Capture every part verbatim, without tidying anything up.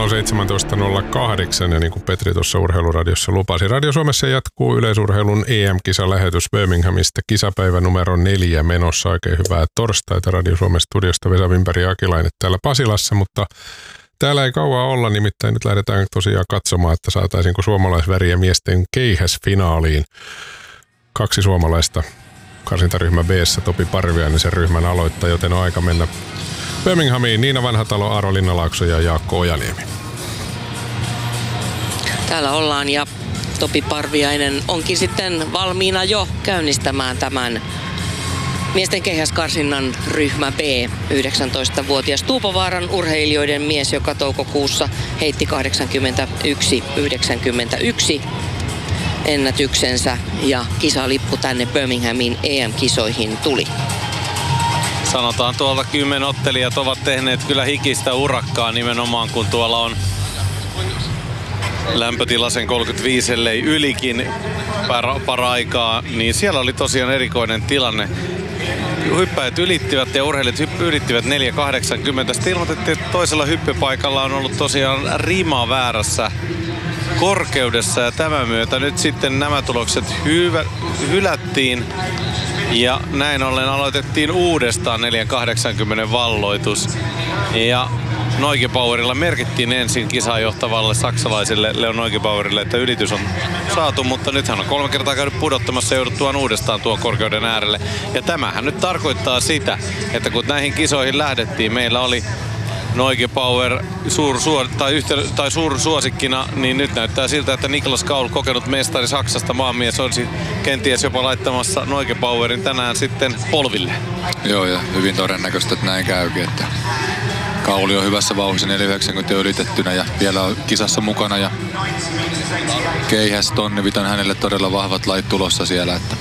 seitsemäntoista nolla kahdeksan ja niin kuin Petri tuossa Urheiluradiossa lupasi. Radio Suomessa jatkuu yleisurheilun E M-kisalähetys Birminghamista. Kisapäivä numero neljä menossa. Oikein hyvää torstaita Radio Suomen studiosta. Vesa Wimberg ja Akilainen täällä Pasilassa, mutta täällä ei kauan olla, nimittäin nyt lähdetään tosiaan katsomaan, että saataisiinko suomalaisväriä miesten keihäsfinaaliin. Kaksi suomalaista karsintaryhmä B:ssä, Topi Parviainen sen ryhmän aloittaa, joten on aika mennä Birminghamiin. Niina Vanhatalo, Aaro Linnalaakso ja Jaakko Ojaniemi. Täällä ollaan ja Topi Parviainen onkin sitten valmiina jo käynnistämään tämän miesten keihäskarsinnan ryhmä B. yhdeksäntoistavuotias Tuupovaaran urheilijoiden mies, joka toukokuussa heitti kahdeksankymmentäyksi yhdeksänkymmentäyksi ennätyksensä ja kisalippu tänne Birminghamin E M-kisoihin tuli. Sanotaan tuolta kymmenottelijat ovat tehneet kyllä hikistä urakkaa nimenomaan, kun tuolla on lämpötila sen kolmekymmentäviisi ellei ylikin paraikaa, niin siellä oli tosiaan erikoinen tilanne. Hyppäjät ylittivät ja urheilijat hypp- ylittivät neljä kahdeksankymmentä. Sitten ilmoitettiin, että toisella hyppypaikalla on ollut tosiaan rima väärässä korkeudessa ja tämän myötä nyt sitten nämä tulokset hyvä, hylättiin ja näin ollen aloitettiin uudestaan neljä kahdeksankymmentä valloitus ja Neugebauerilla merkittiin ensin kisaa johtavalle saksalaiselle Leon Neugebauerille, että ylitys on saatu, mutta nyt hän on kolme kertaa käynyt pudottamassa jouduttuaan uudestaan tuon korkeuden äärelle. Ja tämähän nyt tarkoittaa sitä, että kun näihin kisoihin lähdettiin, meillä oli Neugebauer suur, suor, tai, yhtä, tai suursuosikkina, niin nyt näyttää siltä, että Niklas Kaul, kokenut mestari Saksasta, maamies, olisi kenties jopa laittamassa Neugebauerin tänään sitten polville. Joo, ja hyvin todennäköistä, että näin käykin, että Kauli on hyvässä vauhdissa, neljä yhdeksänkymmentä ylitettynä ja vielä on kisassa mukana ja keihäs tonnivit on hänelle todella vahvat lait tulossa siellä, että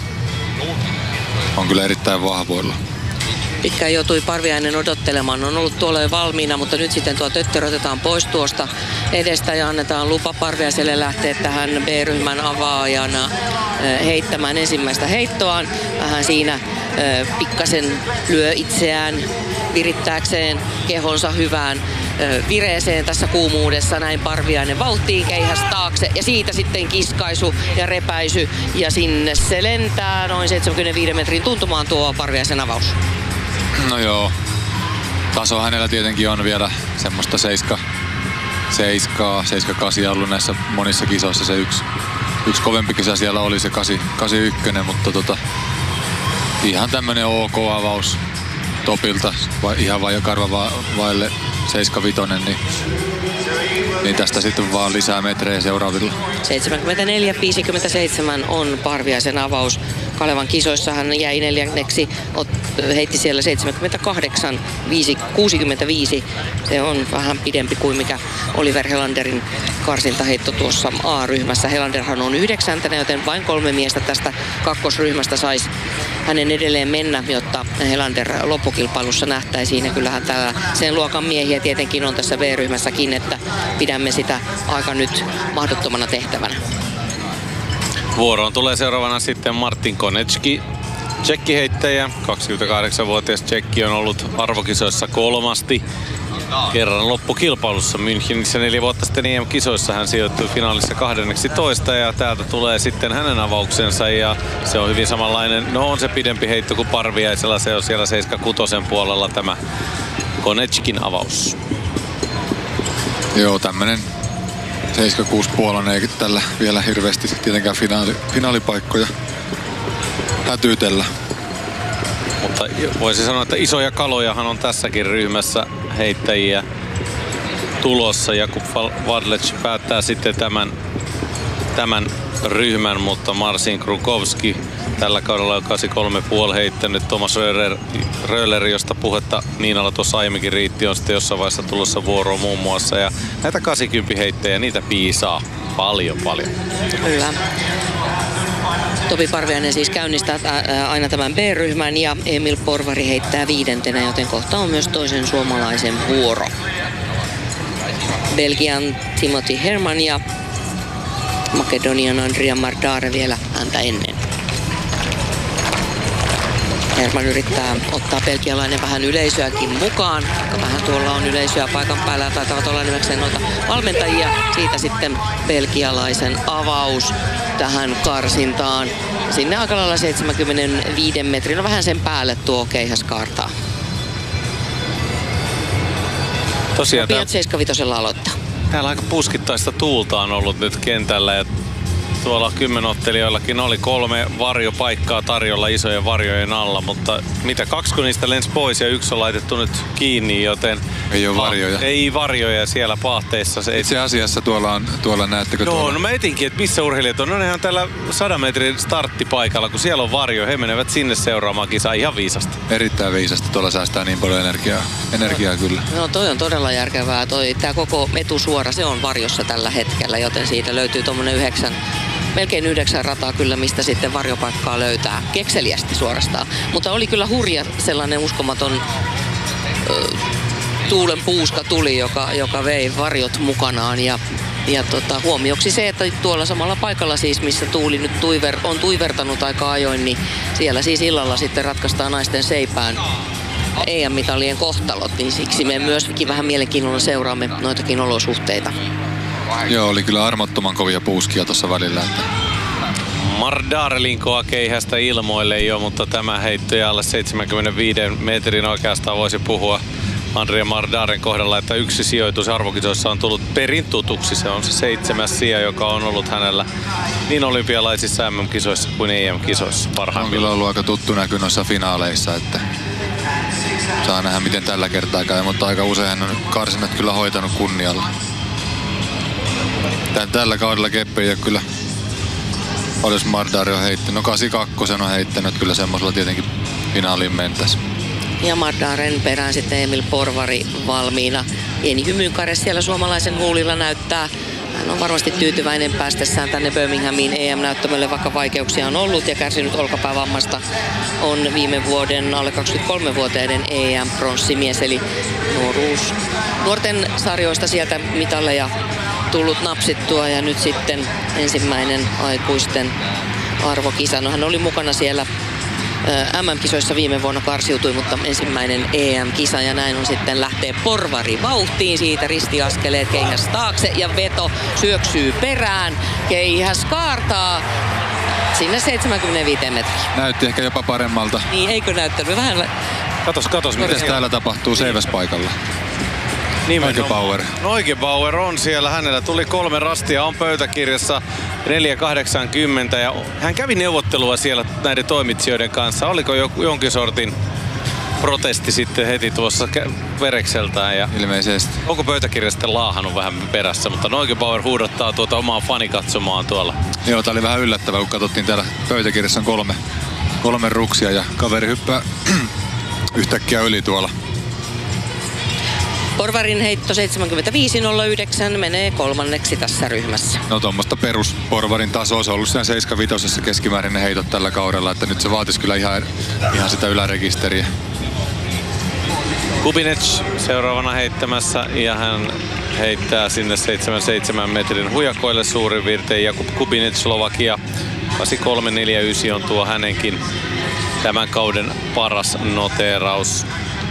on kyllä erittäin vahvoilla. Pitkään joutui Parviainen odottelemaan, on ollut tuolla jo valmiina, mutta nyt sitten tuo töttörö otetaan pois tuosta edestä ja annetaan lupa Parviaiselle lähteä tähän B-ryhmän avaajana heittämään ensimmäistä heittoaan. Vähän siinä pikkasen lyö itseään virittääkseen kehonsa hyvään vireeseen tässä kuumuudessa. Näin Parviainen vauhtiin, keihäs taakse ja siitä sitten kiskaisu ja repäisy ja sinne se lentää noin seitsemänkymmentäviisi metrin tuntumaan tuo Parviaisen avaus. No joo, taso hänellä tietenkin on vielä semmoista seiska, seiskaa, seiska kasi ollut näissä monissa kisoissa. Se yksi, yksi kovempi kisa siellä oli se kasi, kasi ykkönen, mutta tota, ihan tämmönen ok avaus Topilta, va, ihan vai karva va, vaille seiska vitonen, niin, niin tästä sitten vaan lisää metrejä seuraavilla. seitsemänkymmentäneljä viisikymmentäseitsemän on Parviaisen avaus. Kalevan kisoissa hän jäi neljänneksi, heitti siellä seitsemänkymmentäkahdeksan kuusikymmentäviisi. Se on vähän pidempi kuin mikä Oliver Helanderin karsintaheitto tuossa A-ryhmässä. Helanderhan on yhdeksäntenä, joten vain kolme miestä tästä kakkosryhmästä saisi hänen edelleen mennä, jotta Helander loppukilpailussa nähtäisiin. Ja kyllähän täällä sen luokan miehiä tietenkin on tässä B-ryhmässäkin, että pidämme sitä aika nyt mahdottomana tehtävänä. Vuoroon tulee seuraavana sitten Martin Konecki, tsekkiheittäjä. kaksikymmentäkahdeksanvuotias tsekki on ollut arvokisoissa kolmasti. Kerran loppukilpailussa Münchenissä neljä vuotta sitten E M-kisoissa hän sijoittui finaalissa kahdenneksi toista ja täältä tulee sitten hänen avauksensa ja se on hyvin samanlainen. No on se pidempi heitto kuin Parviaisella, se on siellä seitsemänkymmentäkuusi puolella tämä Koneckin avaus. Joo, tämmönen seitsemänkymmentäkuusi puolella ei tällä vielä hirveästi tietenkään finaali, finaalipaikkoja hätyytellä. Mutta voisi sanoa, että isoja kalojahan on tässäkin ryhmässä heittäjiä tulossa. Jakub Wadlec päättää sitten tämän, tämän ryhmän, mutta Marcin Krukowski tällä kaudella on kahdeksankymmentäkolme pilkku viisi heittänyt. Thomas Röhler, Röhler, josta puhetta Niinalla tuossa aiemminkin riitti, on sitten jossain vaiheessa tulossa vuoroon muun muassa. Ja näitä kahdeksankymmentä heittäjiä, niitä piisaa paljon paljon. Kyllä. Topi Parviainen siis käynnistää aina tämän B-ryhmän ja Emil Porvari heittää viidentenä, joten kohta on myös toisen suomalaisen vuoro. Belgian Timothy Herman ja Makedonian Andria Mardare vielä häntä ennen. Herman yrittää ottaa belgialainen vähän yleisöäkin mukaan. Vähän tuolla on yleisöä paikan päällä ja taitavat olla nimekseen noita valmentajia. Siitä sitten belgialaisen avaus tähän karsintaan. Sinne aika lailla seitsemänkymmentäviisi metrin, no vähän sen päälle tuo keihäskaartaa. Tosiaan pian seitsemänkymmentäviisi aloittaa. Täällä aika puskittaista tuulta on ollut nyt kentällä ja tuolla kymmenottelijoillakin oli kolme varjopaikkaa tarjolla isojen varjojen alla, mutta mitä kaksi kun niistä lensi pois ja yksi on laitettu nyt kiinni, joten ei ole varjoja. Ei varjoja siellä paahteissa. Se itse asiassa tuolla on, tuolla näettekö no, tuolla? No mä etinkin, että missä urheilijat on. No nehän on tällä sadan metrin starttipaikalla, kun siellä on varjo. He menevät sinne seuraamaan kisaa ihan viisasta. Erittäin viisasta. Tuolla säästää niin paljon energiaa. Energiaa no, kyllä. No toi on todella järkevää. Toi, tää koko etusuora, se on varjossa tällä hetkellä, joten siitä löytyy tommonen yhdeksän melkein yhdeksän rataa kyllä, mistä sitten varjopaikkaa löytää. Kekseliästi suorastaan. Mutta oli kyllä hurja sellainen uskomaton ö, tuulen puuska tuli, joka, joka vei varjot mukanaan. Ja, ja tota, huomioksi se, että tuolla samalla paikalla siis, missä tuuli nyt tuiver, on tuivertanut aika ajoin, niin siellä siis illalla sitten ratkaistaan naisten seipään E M-mitalien kohtalot. Niin siksi me myöskin vähän mielenkiinnolla seuraamme noitakin olosuhteita. Joo, oli kyllä armottoman kovia puuskia tuossa välillä. Että... Mardar linkoa keihästä ilmoille jo, mutta tämä heitto alle seitsemänkymmentäviisi metrin oikeastaan voisi puhua Andrea Mardaren kohdalla, että yksi sijoitus arvokisoissa on tullut perin tutuksi. Se on se seitsemäs sija, joka on ollut hänellä niin olympialaisissa M M-kisoissa kuin E M-kisoissa parhaimmillaan. On kyllä ollut aika tuttu näky noissa finaaleissa, että saa nähdä miten tällä kertaa käy, mutta aika usein hän on karsinat kyllä hoitanut kunnialla. Tällä kaudella Keppe ei ole kyllä paljon Mardari on heittänyt. No kahdeksankymmentäkaksi on heittänyt kyllä semmoisella tietenkin finaaliin mentäisi. Ja Mardaren perään sitten Emil Porvari valmiina. Pieni hymynkare siellä suomalaisen huulilla näyttää. Hän on varmasti tyytyväinen päästessään tänne Birminghamiin E M-näyttämölle, vaikka vaikeuksia on ollut ja kärsinyt olkapäävammasta. On viime vuoden alle kaksikymmentäkolmevuotiaiden E M-pronssimies, eli nuoruus. Nuorten sarjoista sieltä mitalleja tullut napsittua ja nyt sitten ensimmäinen aikuisten arvokisa. No hän oli mukana siellä M M-kisoissa viime vuonna, karsiutui, mutta ensimmäinen E M-kisa ja näin on sitten lähtee Porvari vauhtiin siitä, ristiaskeleet, keihäs taakse ja veto syöksyy perään, keihäs kaartaa sinne seitsemänkymmentäviisi metriä. Näytti ehkä jopa paremmalta. Niin, eikö näyttänyt? Vähän... Katos, katos. Mitäs täällä tapahtuu Seiväs-paikalla? Neugebauer. Neugebauer on siellä. Hänellä tuli kolme rastia, on pöytäkirjassa neljä kahdeksankymmentä ja hän kävi neuvottelua siellä näiden toimitsijoiden kanssa. Oliko joku, jonkin sortin protesti sitten heti tuossa verekseltään? Ja ilmeisesti. Onko pöytäkirja sitten laahannut vähän perässä, mutta Neugebauer huudottaa tuota omaa fanikatsomaan tuolla. Joo, tää oli vähän yllättävää, kun katsottiin täällä pöytäkirjassa on kolme, kolme ruksia ja kaveri hyppää yhtäkkiä yli tuolla. Porvarin heitto seitsemänkymmentäviisi nolla yhdeksän menee kolmanneksi tässä ryhmässä. No tuommoista perus Porvarin tasoa, se on ollut siinä seitsemänkymmentäviisi keskimäärin ne heitot tällä kaudella, että nyt se vaatisi kyllä ihan, ihan sitä ylärekisteriä. Kubinec seuraavana heittämässä ja hän heittää sinne seitsemänkymmentäseitsemän metrin hujakoille suurin piirtein. Jakub Kubinec, Slovakia, kahdeksankymmentäkolme neljäkymmentäyhdeksän on tuo hänenkin tämän kauden paras noteeraus.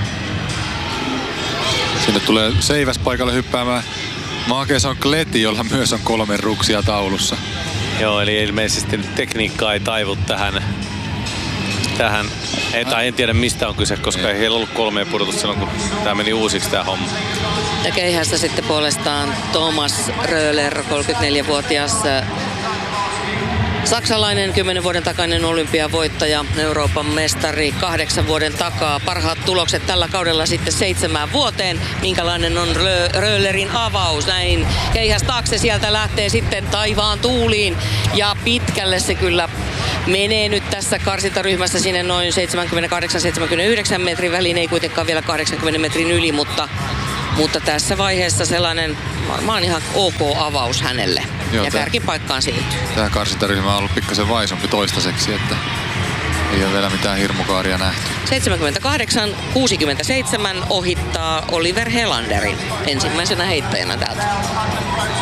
Sinne tulee Seiväs paikalle hyppäämään Maakeson Kleti, jolla myös on kolme ruksia taulussa. Joo, eli ilmeisesti tekniikka ei taivu tähän. tähän. Ei, tai en tiedä mistä on kyse, koska ei heillä ollut kolmea pudotusta silloin, kun tämä meni uusiksi tämä homma. Ja keihässä sitten puolestaan Thomas Röhler, kolmekymmentäneljävuotias saksalainen, kymmenen vuoden takainen olympiavoittaja, Euroopan mestari kahdeksan vuoden takaa. Parhaat tulokset tällä kaudella sitten seitsemään vuoteen. Minkälainen on Röhlerin avaus? Näin keihäs taakse, sieltä lähtee sitten taivaan tuuliin. Ja pitkälle se kyllä menee nyt tässä karsintaryhmässä sinne noin seitsemänkymmentäkahdeksan seitsemänkymmentäyhdeksän metrin väliin. Ei kuitenkaan vielä kahdeksankymmenen metrin yli, mutta, mutta tässä vaiheessa sellainen varmaan ihan ok avaus hänelle. Joo, ja kärkipaikkaan siirtyy. Tämä karsintaryhmä on ollut pikkasen vaisumpi toistaiseksi, että ei ole vielä mitään hirmukaaria nähty. seitsemänkymmentäkahdeksan kuusikymmentäseitsemän ohittaa Oliver Helanderin ensimmäisenä heittäjänä täältä.